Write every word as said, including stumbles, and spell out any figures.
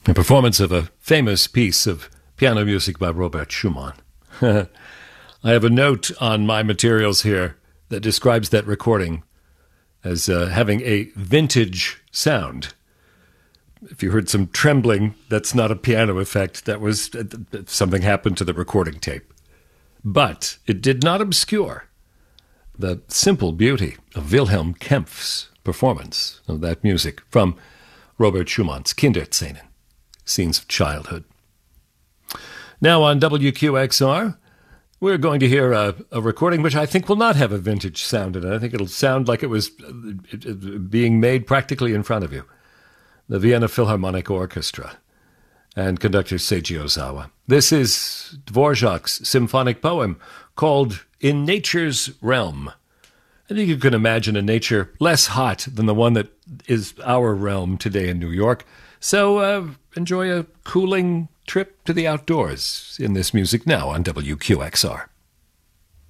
A performance of a famous piece of piano music by Robert Schumann. I have a note on my materials here that describes that recording as uh, having a vintage sound. If you heard some trembling, that's not a piano effect. That was uh, something happened to the recording tape. But it did not obscure the simple beauty of Wilhelm Kempf's performance of that music from Robert Schumann's Kinderszenen, Scenes of Childhood. Now on W Q X R, we're going to hear a, a recording which I think will not have a vintage sound in it. I think it'll sound like it was being made practically in front of you. The Vienna Philharmonic Orchestra and conductor Seiji Ozawa. This is Dvorak's symphonic poem called In Nature's Realm. I think you can imagine a nature less hot than the one that is our realm today in New York. So uh, enjoy a cooling trip to the outdoors in this music now on W Q X R.